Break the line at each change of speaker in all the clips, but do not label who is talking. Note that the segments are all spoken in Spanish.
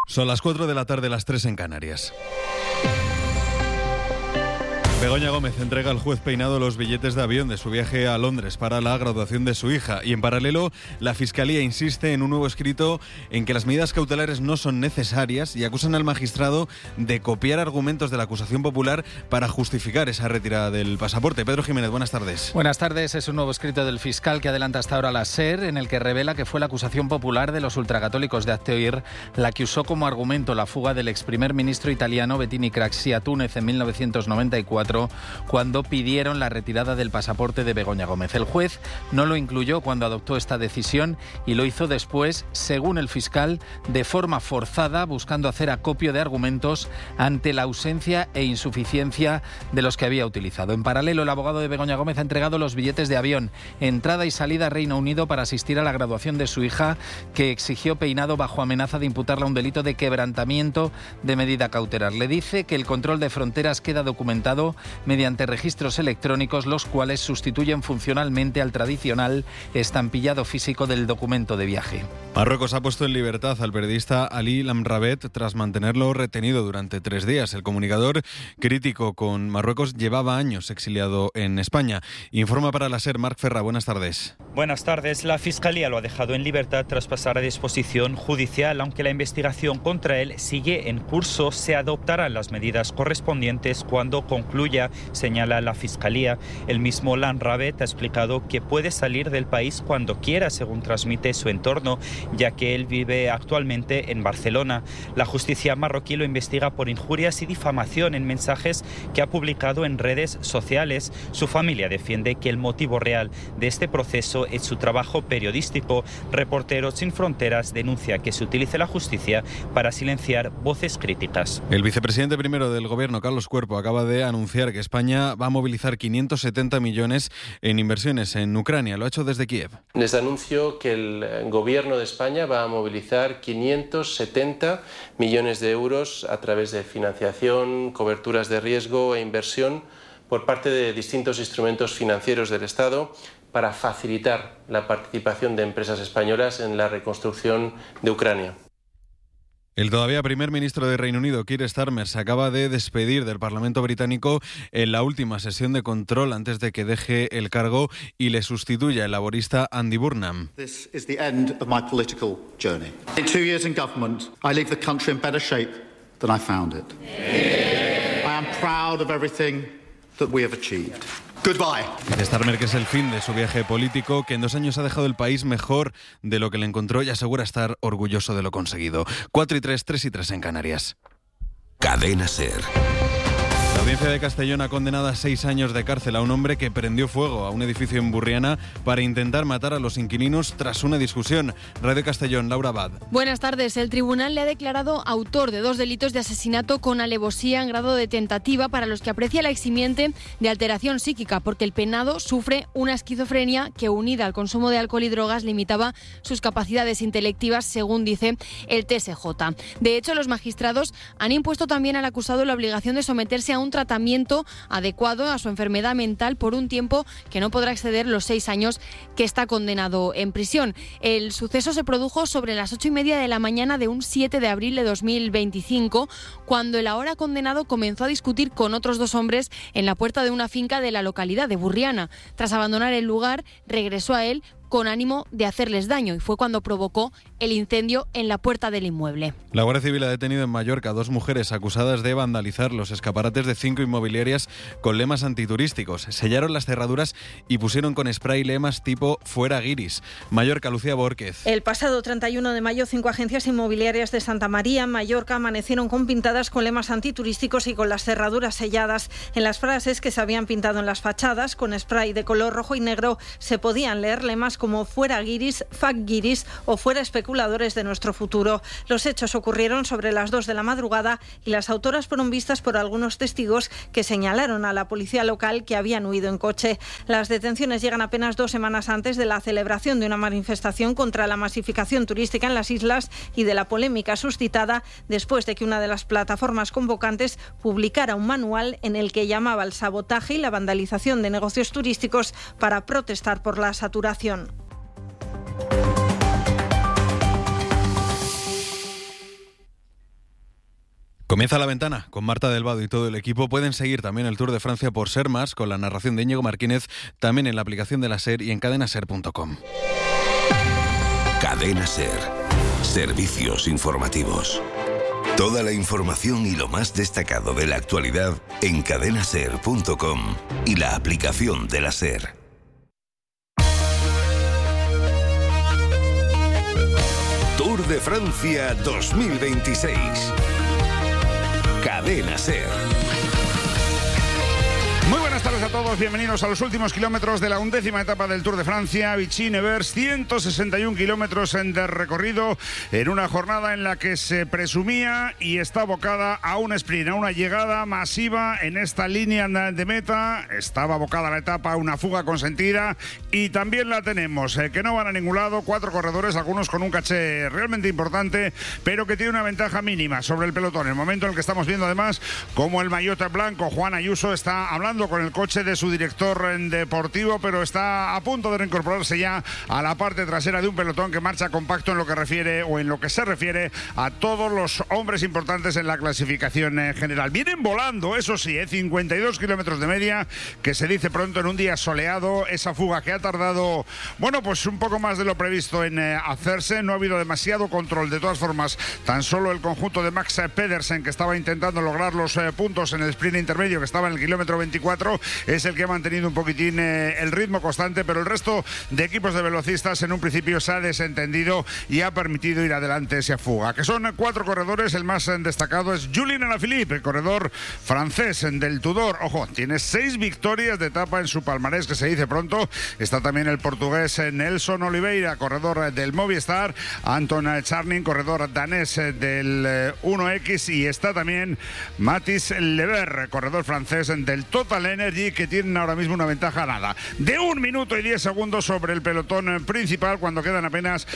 Son las 4 de la tarde, las 3 en Canarias. Begoña Gómez entrega al juez Peinado los billetes de avión de su viaje a Londres para la graduación de su hija. Y en paralelo, la Fiscalía insiste en un nuevo escrito en que las medidas cautelares no son necesarias y acusan al magistrado de copiar argumentos de la acusación popular para justificar esa retirada del pasaporte. Pedro Jiménez, buenas tardes.
Buenas tardes. Es un nuevo escrito del fiscal que adelanta hasta ahora la SER, en el que revela que fue la acusación popular de los ultracatólicos de Hazte Oír la que usó como argumento la fuga del ex primer ministro italiano Bettino Craxi a Túnez en 1994, cuando pidieron la retirada del pasaporte de Begoña Gómez. El juez no lo incluyó cuando adoptó esta decisión y lo hizo después, según el fiscal, de forma forzada, buscando hacer acopio de argumentos ante la ausencia e insuficiencia de los que había utilizado. En paralelo, el abogado de Begoña Gómez ha entregado los billetes de avión, entrada y salida a Reino Unido para asistir a la graduación de su hija, que exigió Peinado bajo amenaza de imputarle un delito de quebrantamiento de medida cautelar. Le dice que el control de fronteras queda documentado mediante registros electrónicos, los cuales sustituyen funcionalmente al tradicional estampillado físico del documento de viaje.
Marruecos ha puesto en libertad al periodista Ali Lamrabet tras mantenerlo retenido durante 3 días. El comunicador crítico con Marruecos llevaba años exiliado en España. Informa para la SER Marc Ferra. Buenas tardes.
Buenas tardes. La Fiscalía lo ha dejado en libertad tras pasar a disposición judicial. Aunque la investigación contra él sigue en curso, se adoptarán las medidas correspondientes cuando concluya, señala la Fiscalía. El mismo Lamrabet ha explicado que puede salir del país cuando quiera, según transmite su entorno, ya que él vive actualmente en Barcelona. La justicia marroquí lo investiga por injurias y difamación en mensajes que ha publicado en redes sociales. Su familia defiende que el motivo real de este proceso es su trabajo periodístico. Reporteros Sin Fronteras denuncia que se utilice la justicia para silenciar voces críticas.
El vicepresidente primero del Gobierno, Carlos Cuerpo, acaba de anunciar que España va a movilizar 570 millones en inversiones en Ucrania. Lo ha hecho desde Kiev.
Les anuncio que el Gobierno de España va a movilizar 570 millones de euros a través de financiación, coberturas de riesgo e inversión por parte de distintos instrumentos financieros del Estado para facilitar la participación de empresas españolas en la reconstrucción de Ucrania.
El todavía primer ministro de Reino Unido, Keir Starmer, se acaba de despedir del Parlamento británico en la última sesión de control antes de que deje el cargo y le sustituya el laborista Andy Burnham.
This is the end of my political journey. In 2 years in government, I leave the country in better shape than I found it. I am proud of everything that we have achieved. Goodbye.
Dice Starmer que es el fin de su viaje político, que en 2 años ha dejado el país mejor de lo que le encontró y asegura estar orgulloso de lo conseguido. 4:03, 3:03 en Canarias.
Cadena SER.
La Audiencia de Castellón ha condenado a 6 años de cárcel a un hombre que prendió fuego a un edificio en Burriana para intentar matar a los inquilinos tras una discusión. Radio Castellón, Laura Abad.
Buenas tardes. El tribunal le ha declarado autor de 2 delitos de asesinato con alevosía en grado de tentativa, para los que aprecia la eximiente de alteración psíquica, porque el penado sufre una esquizofrenia que, unida al consumo de alcohol y drogas, limitaba sus capacidades intelectivas, según dice el TSJ. De hecho, los magistrados han impuesto también al acusado la obligación de someterse a un tratamiento adecuado a su enfermedad mental por un tiempo que no podrá exceder los 6 años que está condenado en prisión. El suceso se produjo sobre las 8:30 de la mañana de un 7 de abril de 2025, cuando el ahora condenado comenzó a discutir con otros 2 hombres en la puerta de una finca de la localidad de Burriana. Tras abandonar el lugar, regresó a él con ánimo de hacerles daño, y fue cuando provocó el incendio en la puerta del inmueble.
La Guardia Civil ha detenido en Mallorca a 2 mujeres acusadas de vandalizar los escaparates de 5 inmobiliarias con lemas antiturísticos. Sellaron las cerraduras y pusieron con spray lemas tipo "Fuera guiris". Mallorca, Lucía Bórquez.
El pasado 31 de mayo, 5 agencias inmobiliarias de Santa María, en Mallorca, amanecieron con pintadas con lemas antiturísticos y con las cerraduras selladas. En las frases que se habían pintado en las fachadas con spray de color rojo y negro se podían leer lemas como "Fuera guiris", "Fuck guiris" o "Fuera especuladores de nuestro futuro". Los hechos ocurrieron sobre las 2 de la madrugada y las autoras fueron vistas por algunos testigos que señalaron a la policía local que habían huido en coche. Las detenciones llegan apenas 2 semanas antes de la celebración de una manifestación contra la masificación turística en las islas y de la polémica suscitada después de que una de las plataformas convocantes publicara un manual en el que llamaba al sabotaje y la vandalización de negocios turísticos para protestar por la saturación.
Comienza La Ventana con Marta Del Vado y todo el equipo. Pueden seguir también el Tour de Francia por Ser Más, con la narración de Íñigo Martínez, también en la aplicación de la SER y en cadenaser.com.
Cadena Ser. Servicios informativos. Toda la información y lo más destacado de la actualidad en cadenaser.com y la aplicación de la SER. Tour de Francia 2026. Cadena Ser.
Muy buenas tardes a todos, bienvenidos a los últimos kilómetros de la 11ª etapa del Tour de Francia, Vichy-Nevers, 161 kilómetros de recorrido en una jornada en la que se presumía y está abocada a un sprint, a una llegada masiva en esta línea de meta. Estaba abocada la etapa a una fuga consentida y también la tenemos, que no van a ningún lado, 4 corredores, algunos con un caché realmente importante, pero que tiene una ventaja mínima sobre el pelotón. En el momento en el que estamos viendo además como el maillot blanco, Juan Ayuso, está hablando con el coche de su director deportivo, pero está a punto de reincorporarse ya a la parte trasera de un pelotón que marcha compacto en lo que refiere o en lo que se refiere a todos los hombres importantes en la clasificación general. Vienen volando, eso sí, 52 kilómetros de media, que se dice pronto en un día soleado. Esa fuga que ha tardado, bueno, pues un poco más de lo previsto en hacerse. No ha habido demasiado control. De todas formas, tan solo el conjunto de Max Pedersen, que estaba intentando lograr los puntos en el sprint intermedio, que estaba en el kilómetro 24, es el que ha mantenido un poquitín el ritmo constante, pero el resto de equipos de velocistas en un principio se ha desentendido y ha permitido ir adelante esa fuga, que son 4 corredores. El más destacado es Julien Alaphilippe, el corredor francés del Tudor. Ojo, tiene 6 victorias de etapa en su palmarés, que se dice pronto. Está también el portugués Nelson Oliveira, corredor del Movistar, Anton Charnin, corredor danés del 1X, y está también Mathis Leber, corredor francés del Total Energy, que tienen ahora mismo una ventaja nada de 1 minuto y 10 segundos sobre el pelotón principal, cuando quedan apenas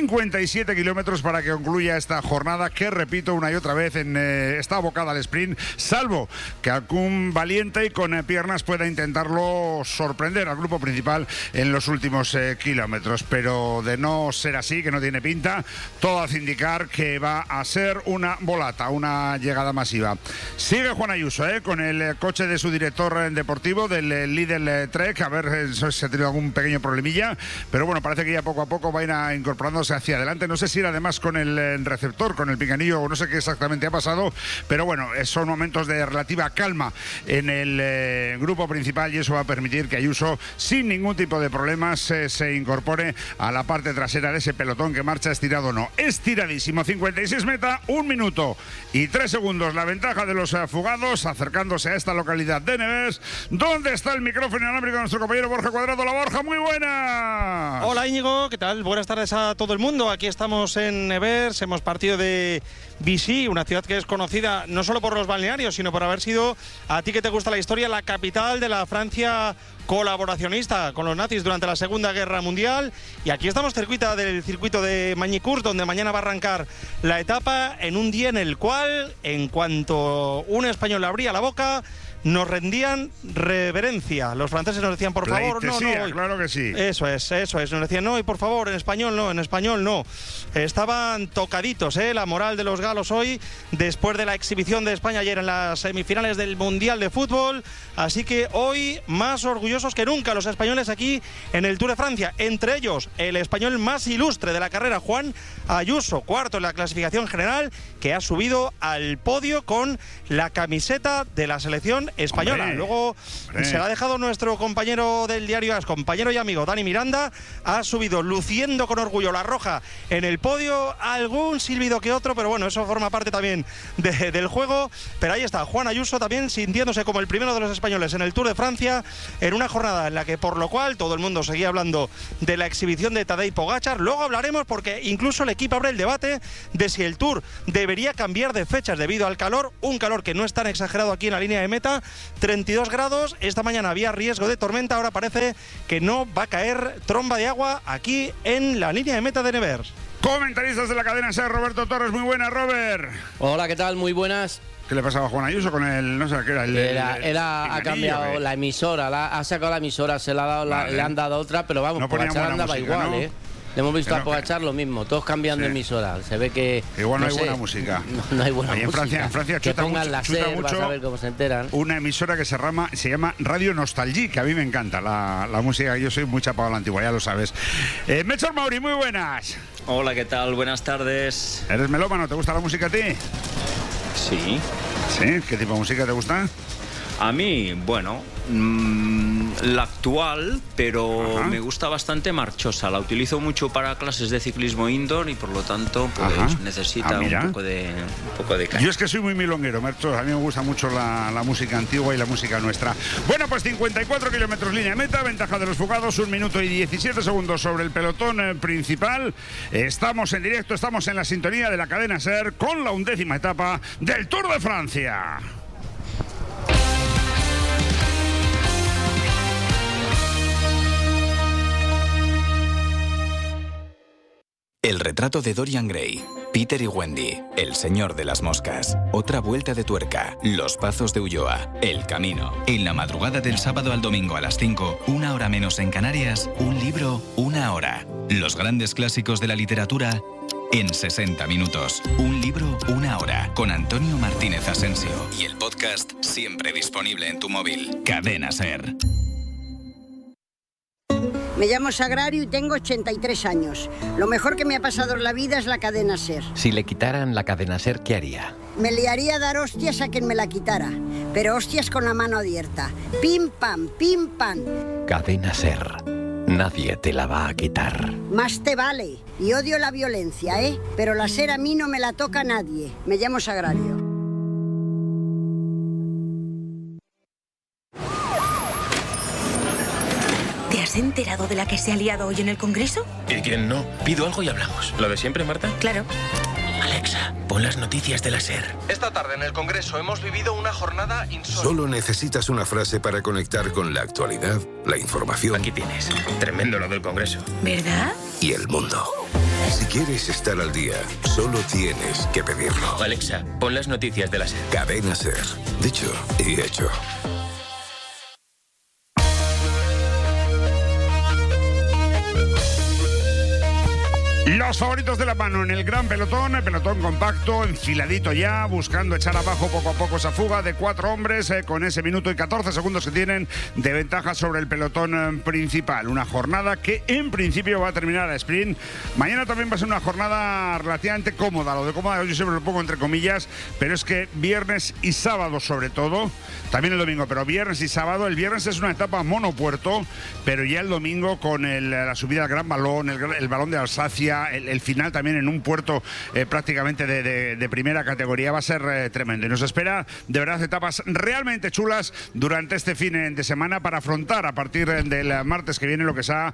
57 kilómetros para que concluya esta jornada, que repito una y otra vez, está abocada al sprint, salvo que algún valiente y con piernas pueda intentarlo sorprender al grupo principal en los últimos kilómetros, pero de no ser así, que no tiene pinta, todo hace indicar que va a ser una volata, una llegada masiva. Sigue Juan Ayuso con el coche de su director deportivo del Lidl Trek, a ver si ha tenido algún pequeño problemilla, pero bueno, parece que ya poco a poco va a ir incorporándose hacia adelante. No sé si era además con el receptor, con el pinganillo, o no sé qué exactamente ha pasado, pero bueno, son momentos de relativa calma en el grupo principal, y eso va a permitir que Ayuso, sin ningún tipo de problemas, se incorpore a la parte trasera de ese pelotón que marcha estirado. No, estiradísimo, 56 meta, 1 minuto y 3 segundos la ventaja de los fugados, acercándose a esta localidad de Nevers, donde está el micrófono inalámbrico de nuestro compañero Borja Cuadrado. La Borja, muy buena.
Hola Íñigo, ¿qué tal? Buenas tardes a todo el mundo. Aquí estamos en Nevers, hemos partido de Vichy, una ciudad que es conocida no solo por los balnearios, sino por haber sido, a ti que te gusta la historia, la capital de la Francia colaboracionista con los nazis durante la Segunda Guerra Mundial. Y aquí estamos cerquita del circuito de Magny-Cours, donde mañana va a arrancar la etapa, en un día en el cual, en cuanto un español abría la boca, nos rendían reverencia. Los franceses nos decían, por favor, no.
Claro que sí.
Eso es. Nos decían, no, y por favor, en español no. Estaban tocaditos, la moral de los galos hoy, después de la exhibición de España ayer en las semifinales del Mundial de Fútbol. Así que hoy más orgullosos que nunca los españoles aquí en el Tour de Francia. Entre ellos, el español más ilustre de la carrera, Juan Ayuso, cuarto en la clasificación general, que ha subido al podio con la camiseta de la selección española. Luego se la ha dejado nuestro compañero del diario AS, compañero y amigo Dani Miranda, ha subido luciendo con orgullo la roja en el podio, algún silbido que otro, pero bueno, eso forma parte también del juego. Pero ahí está Juan Ayuso también sintiéndose como el primero de los españoles en el Tour de Francia, en una jornada en la que, por lo cual, todo el mundo seguía hablando de la exhibición de Tadej Pogačar. Luego hablaremos, porque incluso el equipo abre el debate de si el Tour debería cambiar de fechas debido al calor, un calor que no es tan exagerado aquí en la línea de meta. 32 grados, esta mañana había riesgo de tormenta, ahora parece que no va a caer tromba de agua aquí en la línea de meta de Nevers.
Comentaristas de la cadena SER, Roberto Torres, muy buenas, Robert.
Hola, ¿qué tal? Muy buenas.
¿Qué le pasaba a Juan Ayuso con el, no sé qué era?
Ha cambiado la emisora, ha sacado la emisora, se la ha dado, le han dado otra, pero vamos,
no
Pogačar andaba
música,
igual,
¿no?
Le hemos visto a Pogačar lo mismo, todos cambiando emisora. Se ve que...
Igual no hay buena música.
No hay buena música.
En Francia
que
chuta
pongan la SER, vas a ver cómo se enteran.
Una emisora que se llama Radio Nostalgie, que a mí me encanta la música. Yo soy muy chapado a la antigua, ya lo sabes. Melchor Mauri, muy buenas.
Hola, ¿qué tal? Buenas tardes.
¿Eres melómano? ¿Te gusta la música a ti?
Sí.
¿Sí? ¿Qué tipo de música te gusta?
A mí, bueno, la actual, pero me gusta bastante marchosa. La utilizo mucho para clases de ciclismo indoor y por lo tanto pues necesita un poco de caña.
Yo es que soy muy milonguero, Mercho. A mí me gusta mucho la música antigua y la música nuestra. Bueno, pues 54 kilómetros línea meta, ventaja de los fugados, 1 minuto y 17 segundos sobre el pelotón principal. Estamos en directo, estamos en la sintonía de la cadena SER con la 11ª etapa del Tour de Francia.
El retrato de Dorian Gray, Peter y Wendy, El señor de las moscas, Otra vuelta de tuerca, Los pazos de Ulloa, El camino. En la madrugada del sábado al domingo a las 5, 1 hora menos en Canarias, un libro, 1 hora. Los grandes clásicos de la literatura en 60 minutos. Un libro, 1 hora. Con Antonio Martínez Asensio. Y el podcast siempre disponible en tu móvil. Cadena SER.
Me llamo Sagrario y tengo 83 años. Lo mejor que me ha pasado en la vida es la cadena SER.
Si le quitaran la cadena SER, ¿qué haría?
Me liaría a dar hostias a quien me la quitara. Pero hostias con la mano abierta. Pim, pam, pim, pam.
Cadena SER. Nadie te la va a quitar.
Más te vale. Y odio la violencia, ¿eh? Pero la SER a mí no me la toca nadie. Me llamo Sagrario.
¿Te has enterado de la que se ha liado hoy en el Congreso?
¿Y quién no? Pido algo y hablamos. ¿Lo de siempre, Marta?
Claro.
Alexa, pon las noticias de la SER.
Esta tarde en el Congreso hemos vivido una jornada insólita.
Solo necesitas una frase para conectar con la actualidad, la información.
Aquí tienes. Tremendo lo del Congreso.
¿Verdad?
Y el mundo. Si quieres estar al día, solo tienes que pedirlo.
Alexa, pon las noticias de la SER.
Cadena SER. Dicho y hecho.
Los favoritos de la mano en el gran pelotón, el pelotón compacto, enfiladito ya, buscando echar abajo poco a poco esa fuga de 4 hombres con ese minuto y 14 segundos que tienen de ventaja sobre el pelotón principal. Una jornada que en principio va a terminar a sprint. Mañana también va a ser una jornada relativamente cómoda. Lo de cómoda yo siempre lo pongo entre comillas, pero es que viernes y sábado sobre todo, también el domingo, pero viernes y sábado. El viernes es una etapa monopuerto, pero ya el domingo con la subida al Gran Balón, el Balón de Alsacia, el final también en un puerto prácticamente de primera categoría va a ser tremendo. Y nos espera de verdad etapas realmente chulas durante este fin de semana para afrontar a partir del martes que viene lo que sea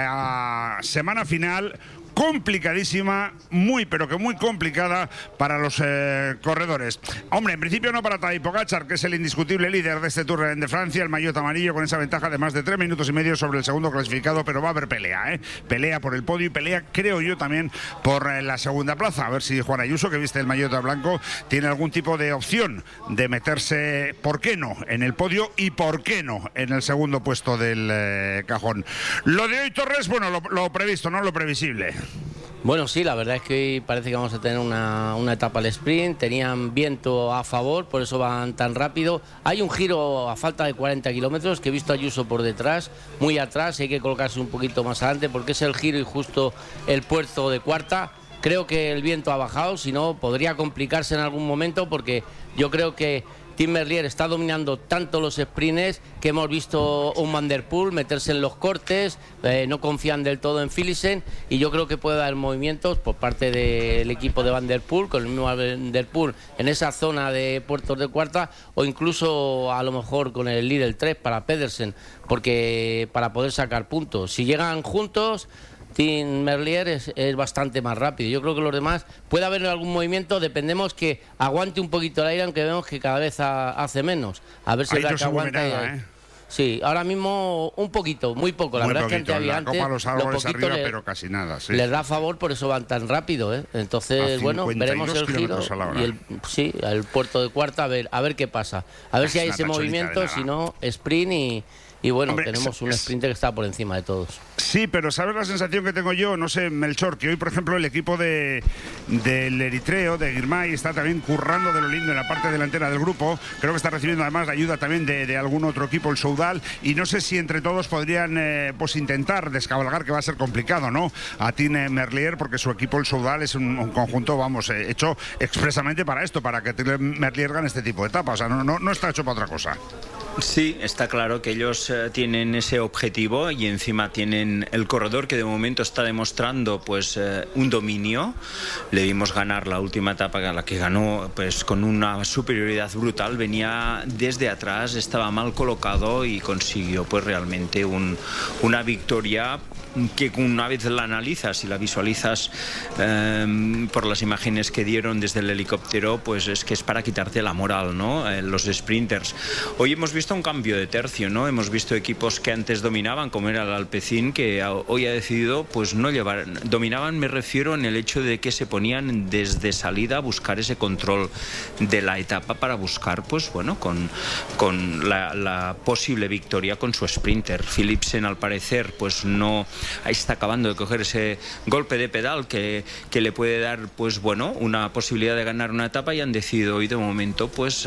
la semana final. Complicadísima, muy pero que muy complicada para los corredores. Hombre, en principio no para Tadej Pogačar, que es el indiscutible líder de este Tour de Francia, el maillot amarillo con esa ventaja de más de 3 minutos y medio sobre el segundo clasificado, pero va a haber pelea, pelea por el podio y pelea, creo yo, también por la segunda plaza. A ver si Juan Ayuso, que viste el maillot blanco, tiene algún tipo de opción de meterse, ¿por qué no?, en el podio y ¿por qué no?, en el segundo puesto del cajón. Lo de hoy, Torres, bueno, lo previsto, ¿no?, lo previsible.
Bueno, sí, la verdad es que hoy parece que vamos a tener una etapa al sprint. Tenían viento a favor, por eso van tan rápido. Hay un giro a falta de 40 kilómetros que he visto a Ayuso por detrás, muy atrás, y hay que colocarse un poquito más adelante porque es el giro y justo el puerto de Cuarta. Creo que el viento ha bajado, si no podría complicarse en algún momento porque yo creo que Tim Merlier está dominando tanto los sprints que hemos visto un Van der Poel meterse en los cortes, no confían del todo en Philipsen y yo creo que puede haber movimientos por parte del equipo de Van der Poel, con el mismo Van der Poel en esa zona de puertos de Cuarta o incluso a lo mejor con el líder 3 para Pedersen, porque para poder sacar puntos. Si llegan juntos, Tim Merlier es bastante más rápido. Yo creo que los demás puede haber algún movimiento, dependemos que aguante un poquito el aire, aunque vemos que cada vez hace menos. A ver si el que aguanta. Sí, ahora mismo un poquito, muy poco. La verdad es que antes había antes,
los árboles arriba, pero casi nada. Sí.
Les da a favor, por eso van tan rápido, ¿eh? Entonces, bueno, veremos el giro y el puerto de Cuarta, a ver qué pasa. A ver si hay ese movimiento, si no, sprint y bueno, tenemos un sprinter que está por encima de todos.
Sí, pero ¿sabes la sensación que tengo yo? No sé, Melchor, que hoy, por ejemplo, el equipo del eritreo, de Girmay, está también currando de lo lindo en la parte delantera del grupo. Creo que está recibiendo además la ayuda también de algún otro equipo, el Soudal, y no sé si entre todos podrían pues intentar descabalgar, que va a ser complicado, ¿no? A Tim Merlier, porque su equipo, el Soudal, es un conjunto, vamos, hecho expresamente para esto, para que Tim Merlier gane este tipo de etapas. O sea, no está hecho para otra cosa.
Sí, está claro que ellos tienen ese objetivo y encima tienen el corredor que de momento está demostrando pues un dominio. Le vimos ganar la última etapa, la que ganó pues con una superioridad brutal. Venía desde atrás, estaba mal colocado y consiguió pues realmente una victoria que una vez la analizas y la visualizas por las imágenes que dieron desde el helicóptero, pues es que es para quitarte la moral, ¿no? Los sprinters. Hoy hemos visto un cambio de tercio, ¿no? Hemos visto equipos que antes dominaban, como era el Alpecin, que hoy ha decidido pues no llevar. Dominaban, me refiero, en el hecho de que se ponían desde salida a buscar ese control de la etapa para buscar, pues bueno, con la posible victoria con su sprinter. Philipsen, al parecer, pues no está acabando de coger ese golpe de pedal que le puede dar, pues bueno, una posibilidad de ganar una etapa, y han decidido hoy de momento pues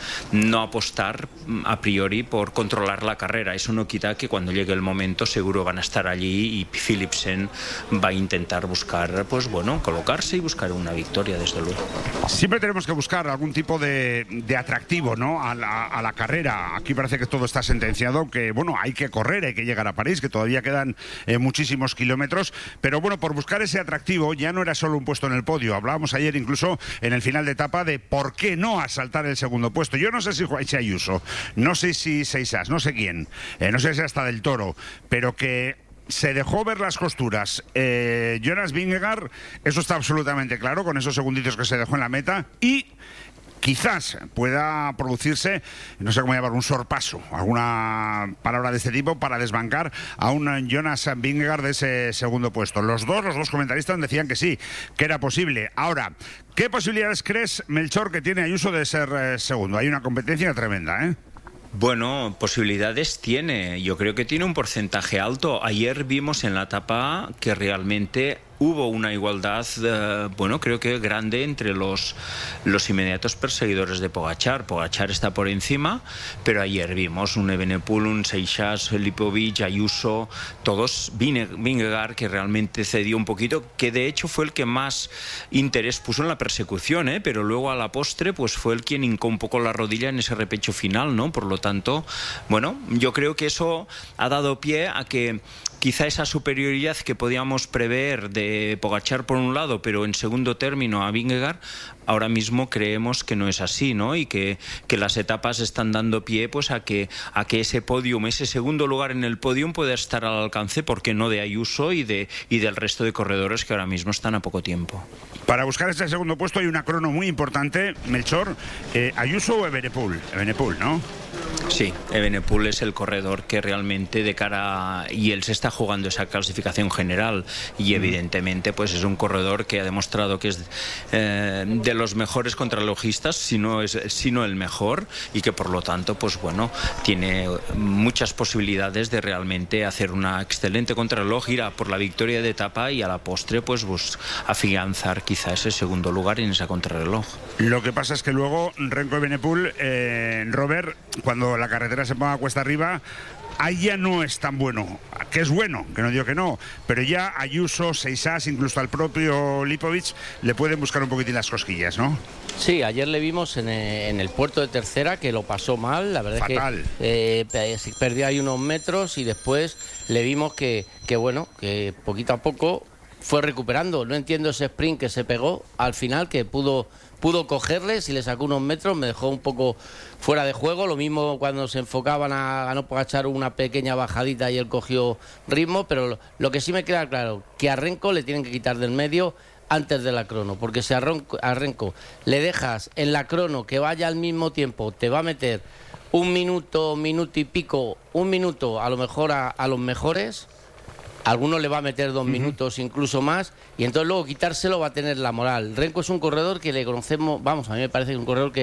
no apostar a priori por controlar la carrera. Eso no quita que cuando llegue el momento seguro van a estar allí y Philipsen va a intentar buscar, pues bueno, colocarse y buscar una victoria, desde luego.
Siempre tenemos que buscar algún tipo de atractivo, ¿no? a la carrera. Aquí parece que todo está sentenciado, que bueno, hay que correr, hay que llegar a París, que todavía quedan muchísimos kilómetros, pero bueno, por buscar ese atractivo ya no era solo un puesto en el podio. Hablábamos ayer incluso en el final de etapa de por qué no asaltar el segundo puesto. Yo no sé si Ayuso, no sé si Seisas, no sé quién, no sé si hasta Del Toro, pero que se dejó ver las costuras. Jonas Vingegaard, eso está absolutamente claro, con esos segunditos que se dejó en la meta, y quizás pueda producirse, no sé cómo llamar, un sorpaso, alguna palabra de este tipo, para desbancar a un Jonas Vingegaard de ese segundo puesto. Los dos comentaristas decían que sí, que era posible. Ahora, ¿qué posibilidades crees, Melchor, que tiene Ayuso de ser segundo? Hay una competencia tremenda, ¿eh?
Bueno, posibilidades tiene. Yo creo que tiene un porcentaje alto. Ayer vimos en la etapa que realmente hubo una igualdad, bueno, creo que grande entre los inmediatos perseguidores de Pogačar. Pogačar está por encima, pero ayer vimos un Evenepoel, un Seixas, Lipovic, Ayuso, todos, Vingegaard, que realmente cedió un poquito, que de hecho fue el que más interés puso en la persecución, pero luego a la postre pues fue el quien hincó un poco la rodilla en ese repecho final, ¿no? Por lo tanto, bueno, yo creo que eso ha dado pie a que quizá esa superioridad que podíamos prever de Pogačar por un lado, pero en segundo término a Vingegaard, ahora mismo creemos que no es así, ¿no? Y que las etapas están dando pie pues a que ese podium, ese segundo lugar en el podium pueda estar al alcance, ¿por qué no?, de Ayuso y del resto de corredores que ahora mismo están a poco tiempo.
Para buscar ese segundo puesto hay una crono muy importante, Melchor. ¿Ayuso o Evenepoel? Evenepoel, ¿no?
Sí, Evenepoel es el corredor que realmente de cara, y él se está jugando esa clasificación general, y evidentemente pues es un corredor que ha demostrado que es de los mejores contrarrelojistas, si no el mejor, y que por lo tanto pues bueno, tiene muchas posibilidades de realmente hacer una excelente contrarreloj, ir a por la victoria de etapa y a la postre pues afianzar quizá ese segundo lugar en esa contrarreloj.
Lo que pasa es que luego Remco Evenepoel, Robert, cuando la carretera se ponga cuesta arriba, ahí ya no es tan bueno, que es bueno, que no digo que no, pero ya Ayuso, Seixas, incluso al propio Lipovic le pueden buscar un poquitín las cosquillas, ¿no?
Sí, ayer le vimos en el puerto de tercera, que lo pasó mal, la verdad. Fatal. Es que perdió ahí unos metros, y después le vimos que bueno, que poquito a poco fue recuperando. No entiendo ese sprint que se pegó al final, que pudo cogerles y le sacó unos metros, me dejó un poco fuera de juego. Lo mismo cuando se enfocaban a no Pogačar, una pequeña bajadita y él cogió ritmo, pero lo que sí me queda claro, que a Remco le tienen que quitar del medio antes de la crono, porque si a Remco le dejas en la crono que vaya al mismo tiempo, te va a meter un minuto y pico, un minuto a lo mejor a los mejores. Algunos le va a meter 2 minutos, incluso más, y entonces luego quitárselo va a tener la moral. Remco es un corredor que le conocemos, vamos, a mí me parece que es un corredor que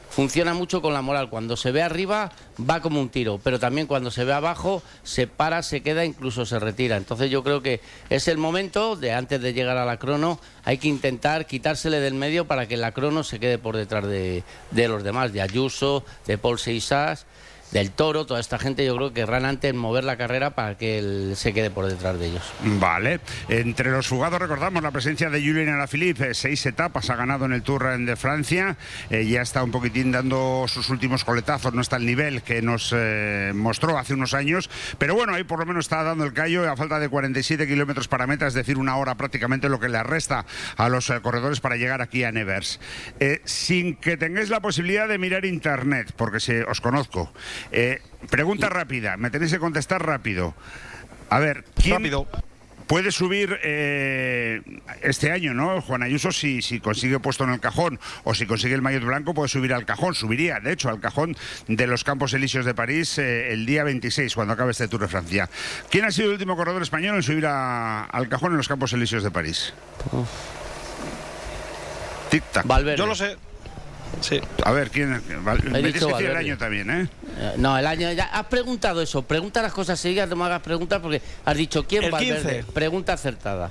funciona mucho con la moral. Cuando se ve arriba va como un tiro, pero también cuando se ve abajo se para, se queda, incluso se retira. Entonces yo creo que es el momento de, antes de llegar a la crono, hay que intentar quitársele del medio para que la crono se quede por detrás de los demás, de Ayuso, de Paul Seixas, del Toro. Toda esta gente yo creo que querrán antes mover la carrera para que él se quede por detrás de ellos.
Vale. Entre los fugados recordamos la presencia de Julien Alaphilippe, 6 etapas ha ganado en el Tour de Francia, ya está un poquitín dando sus últimos coletazos, no está al nivel que nos mostró hace unos años, pero bueno, ahí por lo menos está dando el callo a falta de 47 kilómetros para meta, es decir, una hora prácticamente lo que le resta a los corredores para llegar aquí a Nevers. Sin que tengáis la posibilidad de mirar internet, porque os conozco. Pregunta rápida, me tenéis que contestar rápido. A ver, ¿quién puede subir este año, no? Juan Ayuso, si consigue puesto en el cajón o si consigue el maillot blanco, puede subir al cajón. Subiría, de hecho, al cajón de los Campos Elíseos de París el día 26, cuando acabe este Tour de Francia. ¿Quién ha sido el último corredor español en subir al cajón en los Campos Elíseos de París? Tic-tac.
Valverde. Yo lo sé. Sí.
A ver, ¿quién? Me tienes que decir el año también, ¿eh?
No, el año. Ya has preguntado eso. Pregunta las cosas seguidas, no me hagas preguntas porque has dicho ¿quién? Valverde. Pregunta acertada.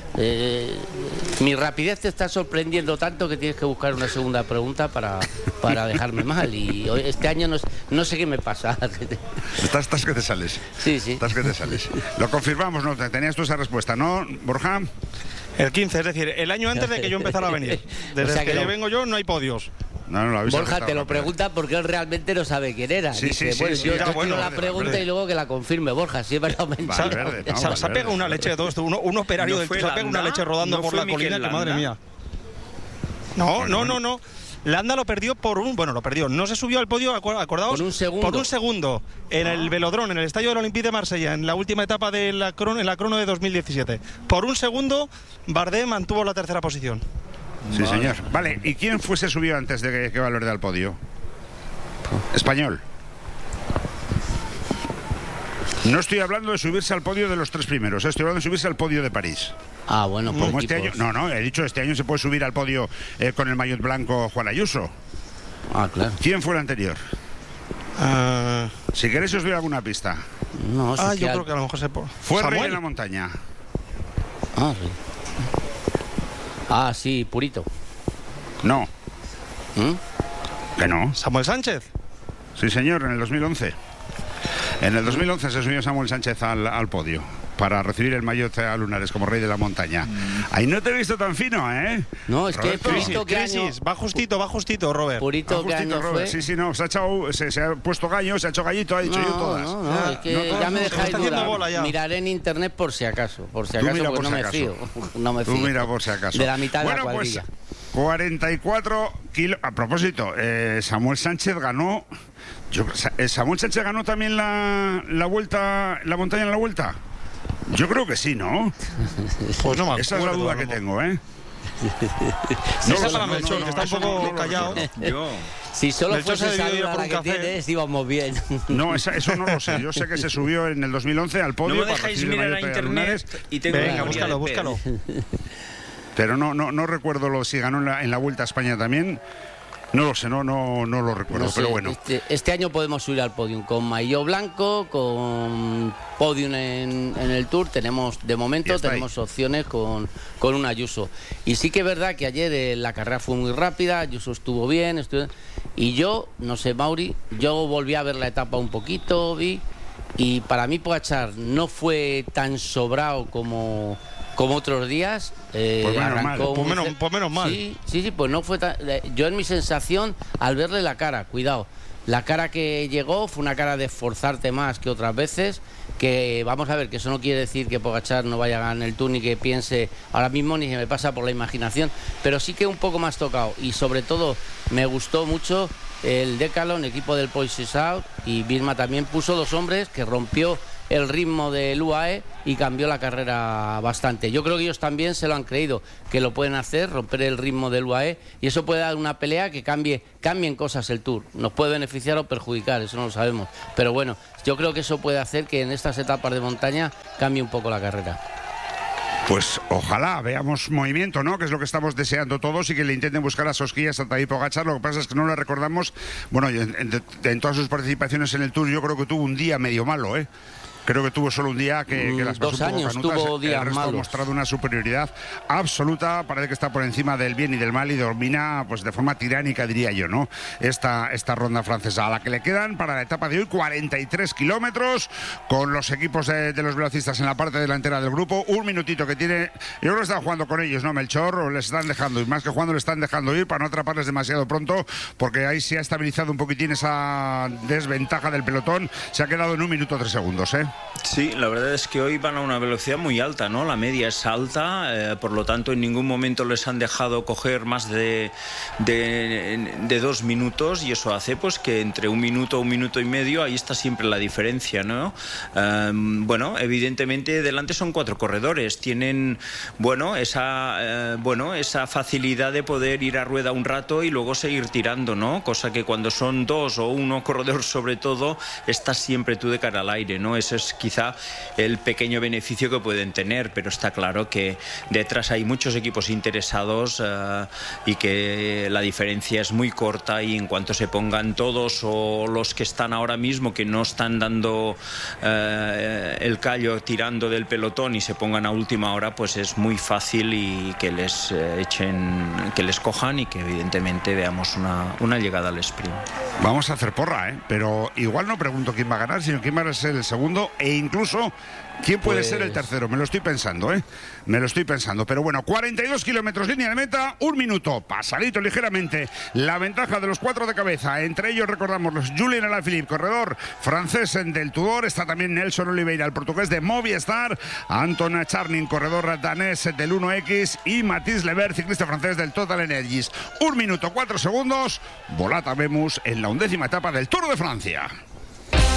Mi rapidez te está sorprendiendo tanto que tienes que buscar una segunda pregunta para dejarme mal. Y hoy, este año no sé qué me pasa.
Estás que te sales.
Sí.
Estás que te sales. Lo confirmamos, ¿no? Tenías tú esa respuesta, ¿no, Borja?
El 15, es decir, el año antes de que yo empezara a venir. Desde que vengo yo no hay podios.
No,
Borja te lo pregunta porque él realmente no sabe quién era. Dice, yo la pregunta y luego que la confirme Borja, si es verdad o mentira.
Se ha pegado una leche de todo esto, un operario del se ha pegado una leche rodando por la colina, que madre mía. No. Landa lo perdió lo perdió. No se subió al podio, acordaos, por un segundo en el Velodrome, en el estadio del Olympique de Marsella, en la última etapa de en la crono de 2017. Por un segundo, Bardet mantuvo la tercera posición.
Sí, señor. Vale, ¿y quién se subió antes de que Valverde al podio? Español. No estoy hablando de subirse al podio de los 3 primeros, estoy hablando de subirse al podio de París.
Ah, bueno,
como este año. No, he dicho este año se puede subir al podio con el maillot blanco Juan Ayuso.
Ah, claro.
¿Quién fue el anterior? Si queréis os doy alguna pista.
No,
yo creo que a lo mejor se puede.
Fue Rey en la montaña.
Sí, Purito.
No. ¿Que no?
¿Samuel Sánchez?
Sí, señor, en el 2011. En el 2011 se subió Samuel Sánchez al podio para recibir el maillot a Lunares como rey de la montaña. Ahí no te he visto tan fino, ¿eh?
No, es
Roberto.
que Purito, ¿qué año?
Va justito, Robert.
Purito, ¿qué año fue?
Sí, no, se ha puesto gallo, se ha hecho gallito, ha dicho yo todas.
No, es que ya me dejáis dudar. Miraré en internet por si acaso, porque no me fío. No me fío.
Tú mira por si acaso.
De la mitad de la cuadrilla.
Pues 44 kilos. A propósito, Samuel Sánchez ganó. ¿Samuel Sánchez ganó también la vuelta, la montaña en la vuelta? Yo creo que sí, ¿no?
Pues no me acuerdo,
esa es la duda que tengo, ¿eh?
No, para Melchor, que está un poco callado.
Si solo fuese esa duda la que tienes, íbamos bien.
No, eso no lo sé. Yo sé que se subió en el 2011 al podio.
No me dejáis mirar a internet y tengo...
Venga, búscalo.
Pero no recuerdo si ganó en la Vuelta a España también. No lo sé, no lo recuerdo, pero bueno.
Este año podemos subir al podium con maillot blanco, con podium en el Tour. De momento tenemos opciones con un Ayuso. Y sí que es verdad que ayer la carrera fue muy rápida, Ayuso estuvo bien, y yo, no sé, Mauri, yo volví a ver la etapa un poquito, y para mí Pogačar no fue tan sobrado como otros días.
Pues
menos mal.
Sí, pues no fue tan... Yo en mi sensación, al verle la cara, cuidado, la cara que llegó fue una cara de esforzarte más que otras veces, que vamos a ver, que eso no quiere decir que Pogačar no vaya a ganar el Tour ni que piense ahora mismo, ni se me pasa por la imaginación, pero sí que un poco más tocado, y sobre todo me gustó mucho el Decathlon, equipo del Paul Seixas, y Visma también puso 2 hombres que rompió el ritmo del UAE y cambió la carrera bastante. Yo creo que ellos también se lo han creído, que lo pueden hacer, romper el ritmo del UAE, y eso puede dar una pelea que cambien cosas el Tour. Nos puede beneficiar o perjudicar, eso no lo sabemos. Pero bueno, yo creo que eso puede hacer que en estas etapas de montaña cambie un poco la carrera.
Pues ojalá veamos movimiento, ¿no? Que es lo que estamos deseando todos, y que le intenten buscar a Sosquillas a Tadej Pogačar. Lo que pasa es que no le recordamos, bueno, en todas sus participaciones en el Tour yo creo que tuvo un día medio malo, ¿eh? Creo que tuvo solo un día que las pasó
2 años tuvo días
el resto
malos.
Ha mostrado una superioridad absoluta, parece que está por encima del bien y del mal y domina pues de forma tiránica, diría yo, ¿no? Esta ronda francesa, a la que le quedan para la etapa de hoy 43 kilómetros, con los equipos de los velocistas en la parte delantera del grupo. Un minutito que tiene, yo creo que están jugando con ellos, ¿no, Melchor? O les están dejando, y más que jugando, le están dejando ir para no atraparles demasiado pronto, porque ahí se ha estabilizado un poquitín esa desventaja del pelotón. Se ha quedado en 1 minuto 3 segundos, ¿eh?
Sí, la verdad es que hoy van a una velocidad muy alta, ¿no? La media es alta, por lo tanto en ningún momento les han dejado coger más de 2 minutos, y eso hace pues que entre 1 minuto, 1 minuto y medio, ahí está siempre la diferencia, ¿no? Bueno, evidentemente delante son 4 corredores, tienen esa facilidad de poder ir a rueda un rato y luego seguir tirando, ¿no? Cosa que cuando son 2 o 1 corredor sobre todo, estás siempre tú de cara al aire, ¿no? Eso es quizá el pequeño beneficio que pueden tener, pero está claro que detrás hay muchos equipos interesados y que la diferencia es muy corta, y en cuanto se pongan todos, o los que están ahora mismo que no están dando el callo tirando del pelotón, y se pongan a última hora, pues es muy fácil y que les que les cojan, y que evidentemente veamos una llegada al sprint.
Vamos a hacer porra, ¿eh? Pero igual no pregunto quién va a ganar, sino quién va a ser el segundo, e incluso quién puede ser el tercero. Me lo estoy pensando, ¿eh? Me lo estoy pensando. Pero bueno, 42 kilómetros, línea de meta, 1 minuto, pasadito ligeramente. La ventaja de los 4 de cabeza, entre ellos recordamos los Julien Alaphilippe, corredor francés del Tudor. Está también Nelson Oliveira, el portugués de Movistar. Anton Charnin, corredor danés del 1X. Y Mathis Lebert, ciclista francés del Total Energies. 1 minuto 4 segundos. Volata vemos en la 11ª etapa del Tour de Francia.